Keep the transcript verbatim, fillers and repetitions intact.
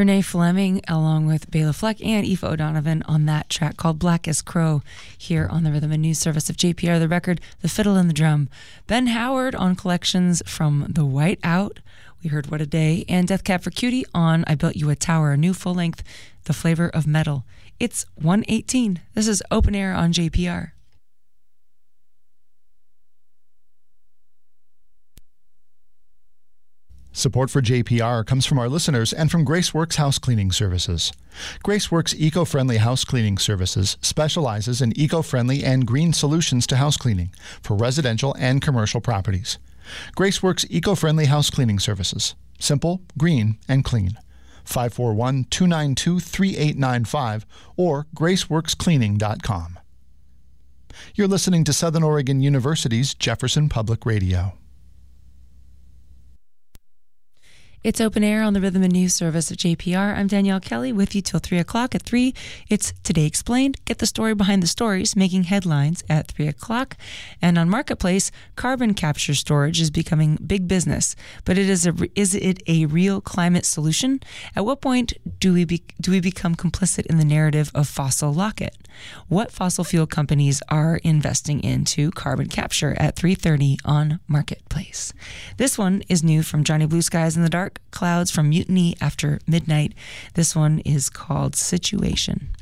Renee Fleming, along with Bela Fleck and Aoife O'Donovan on that track called Black as Crow here on the Rhythm and News Service of J P R, the record, The Fiddle and the Drum. Ben Howard on collections from The White Out. We heard What a Day, and Death Cab for Cutie on I Built You a Tower, a new full-length, The Flavor of Metal. It's one eighteen. This is Open Air on J P R. Support for J P R comes from our listeners and from Graceworks House Cleaning Services. Graceworks Eco-Friendly House Cleaning Services specializes in eco-friendly and green solutions to house cleaning for residential and commercial properties. Graceworks Eco-Friendly House Cleaning Services. Simple, green, and clean. five four one, two nine two, three eight nine five or graceworks cleaning dot com. You're listening to Southern Oregon University's Jefferson Public Radio. It's Open Air on the Rhythm and News Service of J P R. I'm Danielle Kelly with you till three o'clock. At three, it's Today Explained. Get the story behind the stories, making headlines at three o'clock. And on Marketplace, carbon capture storage is becoming big business. But it is a, is it a real climate solution? At what point do we be, do we become complicit in the narrative of fossil locket? What fossil fuel companies are investing into carbon capture at three thirty on Marketplace? This one is new from Johnny Blue Skies in the Dark Clouds from Mutiny After Midnight. This one is called Situation.